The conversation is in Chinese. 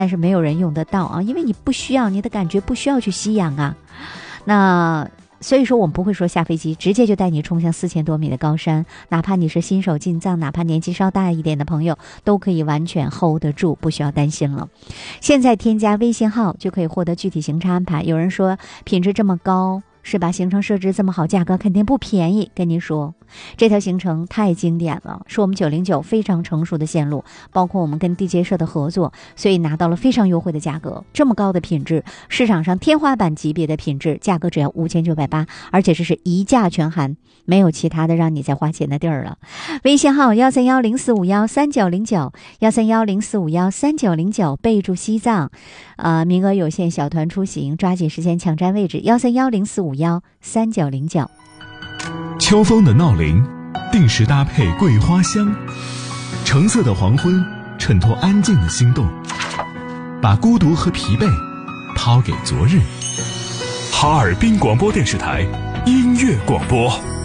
但是没有人用得到啊，因为你不需要，你的感觉不需要去吸氧啊。那所以说我们不会说下飞机直接就带你冲向4000多米的高山，哪怕你是新手进藏，哪怕年纪稍大一点的朋友都可以完全 hold 得住，不需要担心了。现在添加微信号就可以获得具体行程安排。有人说品质这么高是吧，行程设置这么好，价格肯定不便宜。跟您说这条行程太经典了，是我们909非常成熟的线路，包括我们跟地接社的合作，所以拿到了非常优惠的价格。这么高的品质，市场上天花板级别的品质，价格只要5980，而且这是一价全含，没有其他的让你再花钱的地儿了。微信号13104513909，13104513909，备注西藏，名额有限，小团出行，抓紧时间抢占位置，13104513909。 秋风的闹铃，定时搭配桂花香，橙色的黄昏衬托安静的心动，把孤独和疲惫抛给昨日。哈尔滨广播电视台音乐广播。